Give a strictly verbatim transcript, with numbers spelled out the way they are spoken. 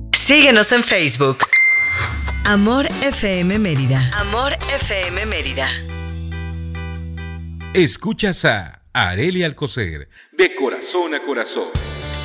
Síguenos en Facebook. Amor F M Mérida. Amor F M Mérida. Escuchas a Arelia Alcocer, de corazón a corazón.